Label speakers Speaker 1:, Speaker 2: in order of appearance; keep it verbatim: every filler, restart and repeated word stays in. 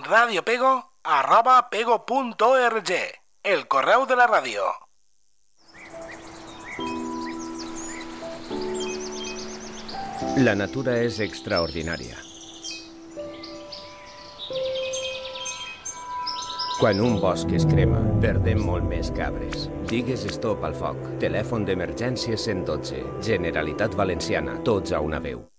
Speaker 1: radiopego arroba pego punt org, el correu de la ràdio.
Speaker 2: La natura és extraordinària. Quan un bosc es crema, perdem molt més que arbres. Digues stop al foc. Telèfon d'emergència cent dotze. Generalitat Valenciana. Tots a una veu.